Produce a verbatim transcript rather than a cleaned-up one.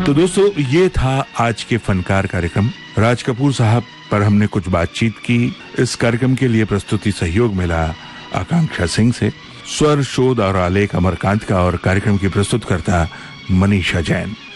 तो दोस्तों, ये था आज के फनकार कार्यक्रम। राज कपूर साहब पर हमने कुछ बातचीत की। इस कार्यक्रम के लिए प्रस्तुति सहयोग मिला आकांक्षा सिंह से। स्वर, शोध और आलेख अमरकांत का और कार्यक्रम की प्रस्तुतकर्ता मनीषा जैन।